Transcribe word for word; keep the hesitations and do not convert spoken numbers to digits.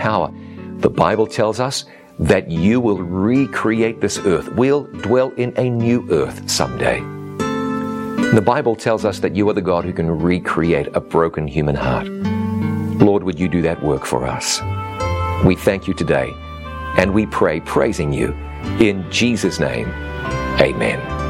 power. The Bible tells us that you will recreate this earth. We'll dwell in a new earth someday. The Bible tells us that you are the God who can recreate a broken human heart. Lord, would you do that work for us? We thank you today, and we pray, praising you. In Jesus' name, amen.